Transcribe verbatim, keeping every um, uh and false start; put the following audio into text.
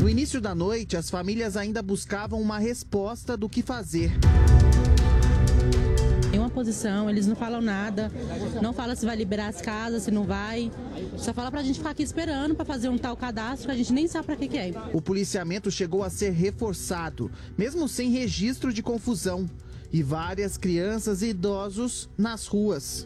No início da noite, as famílias ainda buscavam uma resposta do que fazer. Em uma posição, eles não falam nada, não falam se vai liberar as casas, se não vai. Só fala pra gente ficar aqui esperando pra fazer um tal cadastro que a gente nem sabe pra que que é. O policiamento chegou a ser reforçado, mesmo sem registro de confusão. E várias crianças e idosos nas ruas.